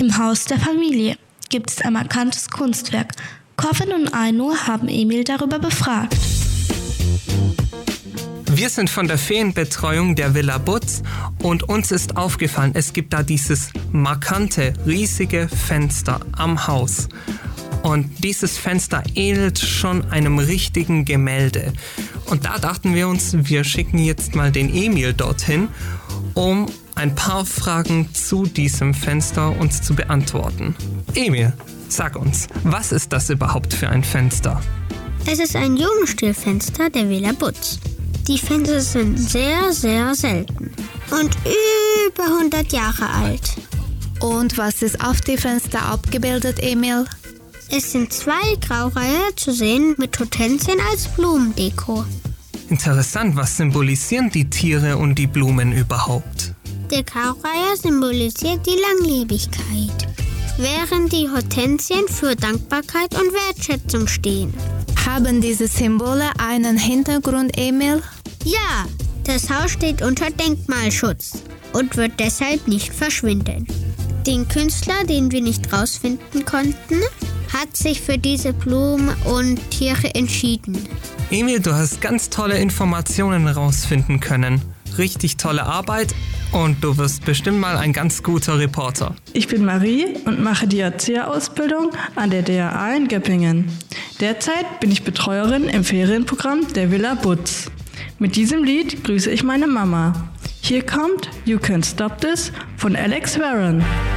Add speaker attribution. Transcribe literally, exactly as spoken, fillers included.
Speaker 1: Im Haus der Familie gibt es ein markantes Kunstwerk. Corvin und Aino haben Emil darüber befragt.
Speaker 2: Wir sind von der Ferienbetreuung der Villa Butz und uns ist aufgefallen, es gibt da dieses markante, riesige Fenster am Haus. Und dieses Fenster ähnelt schon einem richtigen Gemälde. Und da dachten wir uns, wir schicken jetzt mal den Emil dorthin, um ein paar Fragen zu diesem Fenster uns zu beantworten. Emil, sag uns, was ist das überhaupt für ein Fenster?
Speaker 3: Es ist ein Jugendstilfenster der Villa Butz. Die Fenster sind sehr, sehr selten und über hundert Jahre alt.
Speaker 4: Und was ist auf die Fenster abgebildet, Emil?
Speaker 3: Es sind zwei Graureiher zu sehen mit Hortensien als Blumendeko.
Speaker 2: Interessant, was symbolisieren die Tiere und die Blumen überhaupt?
Speaker 3: Der Graureiher symbolisiert die Langlebigkeit, während die Hortensien für Dankbarkeit und Wertschätzung stehen.
Speaker 4: Haben diese Symbole einen Hintergrund, Emil?
Speaker 3: Ja, das Haus steht unter Denkmalschutz und wird deshalb nicht verschwinden. Den Künstler, den wir nicht rausfinden konnten, hat sich für diese Blumen und Tiere entschieden.
Speaker 2: Emil, du hast ganz tolle Informationen rausfinden können. Richtig tolle Arbeit und du wirst bestimmt mal ein ganz guter Reporter.
Speaker 5: Ich bin Marie und mache die Erzieherausbildung an der D R A in Göppingen. Derzeit bin ich Betreuerin im Ferienprogramm der Villa Butz. Mit diesem Lied grüße ich meine Mama. Hier kommt You Can't Stop This von Alex Warren.